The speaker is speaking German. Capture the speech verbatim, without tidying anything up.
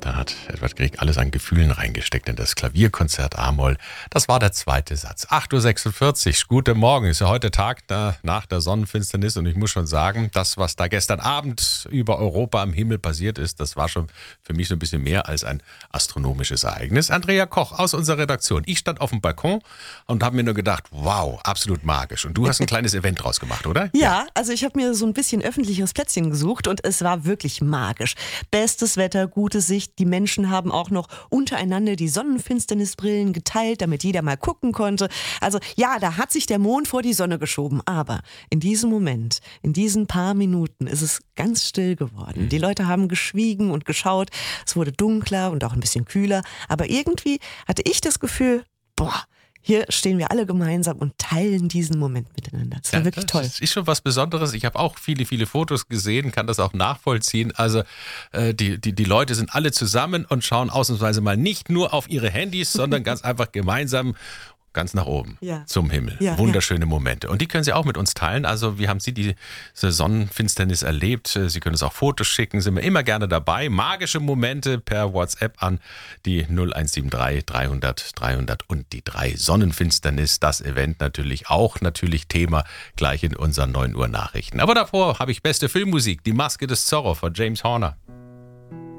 Da hat Edward Grieg alles an Gefühlen reingesteckt in das Klavierkonzert A-Moll. Das war der zweite Satz. acht Uhr sechsundvierzig, guten Morgen. Ist ja heute Tag da, nach der Sonnenfinsternis und ich muss schon sagen, das, was da gestern Abend über Europa am Himmel passiert ist, das war schon für mich so ein bisschen mehr als ein astronomisches Ereignis. Andrea Koch aus unserer Redaktion. Ich stand auf dem Balkon und habe mir nur gedacht, wow, absolut magisch. Und du hast ein kleines Event draus gemacht, oder? Ja, ja. Also ich habe mir so ein bisschen öffentliches Plätzchen gesucht und es war wirklich magisch. Bestes Wetter, gute Sicht. Die Menschen haben auch noch untereinander die Sonnenfinsternisbrillen geteilt, damit jeder mal gucken konnte. Also ja, da hat sich der Mond vor die Sonne geschoben. Aber in diesem Moment, in diesen paar Minuten ist es ganz still geworden. Die Leute haben geschwiegen und geschaut. Es wurde dunkler und auch ein bisschen kühler. Aber irgendwie hatte ich das Gefühl, boah, hier stehen wir alle gemeinsam und teilen diesen Moment miteinander. Das war ja, wirklich toll. Das ist schon was Besonderes. Ich habe auch viele, viele Fotos gesehen, kann das auch nachvollziehen. Also äh, die, die, die Leute sind alle zusammen und schauen ausnahmsweise mal nicht nur auf ihre Handys, sondern ganz einfach gemeinsam ganz nach oben Ja. zum Himmel. Ja, Wunderschöne ja. Momente. Und die können Sie auch mit uns teilen. Also wie haben Sie diese Sonnenfinsternis erlebt? Sie können uns auch Fotos schicken, sind wir immer gerne dabei. Magische Momente per WhatsApp an die null eins sieben drei dreihundert dreihundert und die drei. Sonnenfinsternis, das Event natürlich auch natürlich Thema gleich in unseren neun Uhr Nachrichten. Aber davor habe ich beste Filmmusik, Die Maske des Zorro von James Horner.